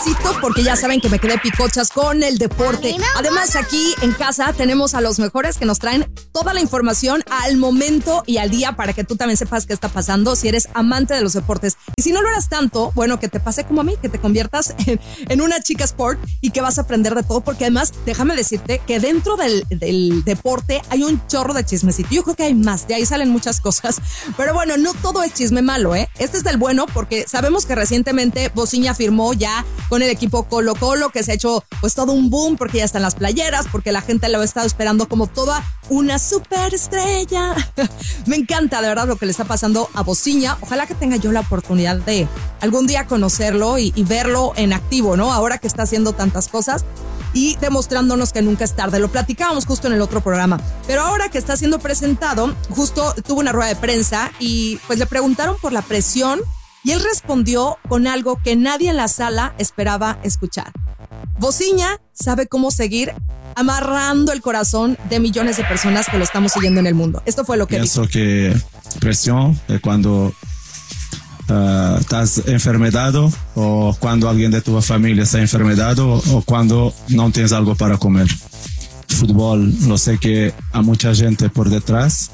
chismecito porque ya saben que me quedé picochas con el deporte. Además, aquí en casa tenemos a los mejores que nos traen toda la información al momento y al día para que tú también sepas qué está pasando si eres amante de los deportes. Y si no lo eras tanto, bueno, que te pase como a mí, que te conviertas en una chica sport y que vas a aprender de todo, porque además, déjame decirte que dentro del deporte hay un chorro de chismecito. Yo creo que hay más, de ahí salen muchas cosas. Pero bueno, no todo es chisme malo, ¿eh? Este es del bueno porque sabemos que recientemente Boziña firmó ya con el equipo Colo-Colo, que se ha hecho pues todo un boom porque ya están las playeras, porque la gente lo ha estado esperando como toda una superestrella. Me encanta de verdad lo que le está pasando a Boziña. Ojalá que tenga yo la oportunidad de algún día conocerlo y verlo en activo, ¿no? Ahora que está haciendo tantas cosas y demostrándonos que nunca es tarde. Lo platicábamos justo en el otro programa. Pero ahora que está siendo presentado, justo tuvo una rueda de prensa y pues le preguntaron por la presión y él respondió con algo que nadie en la sala esperaba escuchar. Boziña sabe cómo seguir amarrando el corazón de millones de personas que lo estamos siguiendo en el mundo. Esto fue lo que Pienso dijo. que presión es cuando estás enfermedado o cuando alguien de tu familia está enfermedado o cuando no tienes algo para comer. Fútbol, lo sé que hay mucha gente por detrás.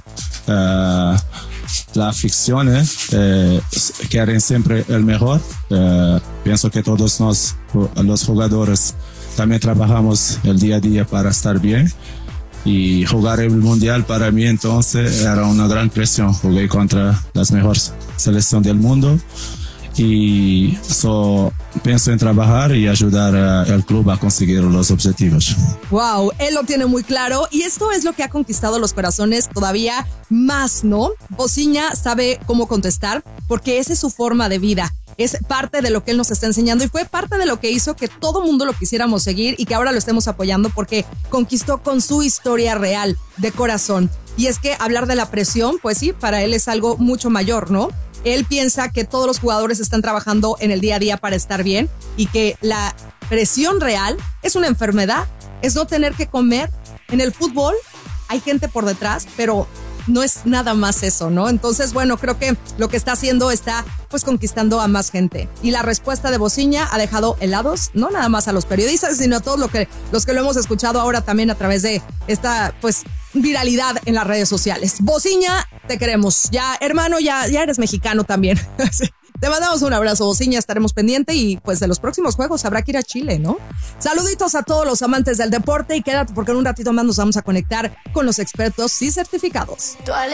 La afición quieren siempre el mejor. Pienso que todos los jugadores también trabajamos el día a día para estar bien. Y jugar el mundial para mí entonces era una gran presión. Jugué contra las mejores selecciones del mundo y pienso en trabajar y ayudar al club a conseguir los objetivos. Wow, él lo tiene muy claro y esto es lo que ha conquistado los corazones todavía más, ¿no? Boziña sabe cómo contestar porque esa es su forma de vida. Es parte de lo que él nos está enseñando y fue parte de lo que hizo que todo mundo lo quisiéramos seguir y que ahora lo estemos apoyando porque conquistó con su historia real de corazón. Y es que hablar de la presión, pues sí, para él es algo mucho mayor, ¿no? Él piensa que todos los jugadores están trabajando en el día a día para estar bien y que la presión real es una enfermedad, es no tener que comer. En el fútbol hay gente por detrás, pero no es nada más eso, ¿no? Entonces, bueno, creo que lo que está haciendo está pues conquistando a más gente. Y la respuesta de Boziña ha dejado helados, no nada más a los periodistas, sino a todos los que lo hemos escuchado ahora también a través de esta pues viralidad en las redes sociales. Boziña, te queremos. Ya, hermano, ya eres mexicano también. Te mandamos un abrazo, Boziña, estaremos pendientes y pues de los próximos juegos habrá que ir a Chile, ¿no? Saluditos a todos los amantes del deporte y quédate porque en un ratito más nos vamos a conectar con los expertos y certificados.